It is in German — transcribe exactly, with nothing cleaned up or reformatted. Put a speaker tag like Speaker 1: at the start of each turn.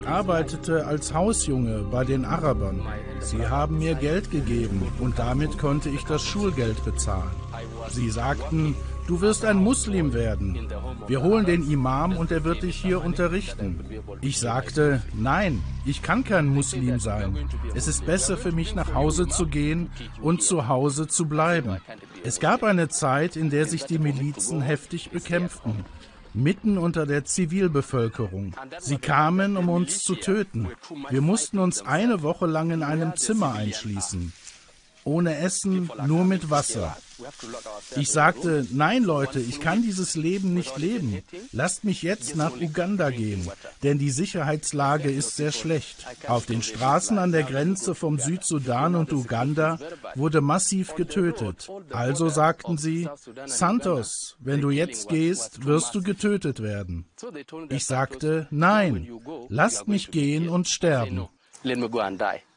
Speaker 1: arbeitete als Hausjunge bei den Arabern. Sie haben mir Geld gegeben und damit konnte ich das Schulgeld bezahlen. Sie sagten, du wirst ein Muslim werden. Wir holen den Imam und er wird dich hier unterrichten. Ich sagte, nein, ich kann kein Muslim sein. Es ist besser für mich, nach Hause zu gehen und zu Hause zu bleiben. Es gab eine Zeit, in der sich die Milizen heftig bekämpften, mitten unter der Zivilbevölkerung. Sie kamen, um uns zu töten. Wir mussten uns eine Woche lang in einem Zimmer einschließen. Ohne Essen, nur mit Wasser. Ich sagte, nein Leute, ich kann dieses Leben nicht leben. Lasst mich jetzt nach Uganda gehen, denn die Sicherheitslage ist sehr schlecht. Auf den Straßen an der Grenze vom Südsudan und Uganda wurde massiv getötet. Also sagten sie, Santos, wenn du jetzt gehst, wirst du getötet werden. Ich sagte, nein, lasst mich gehen und sterben.
Speaker 2: Let me go and die.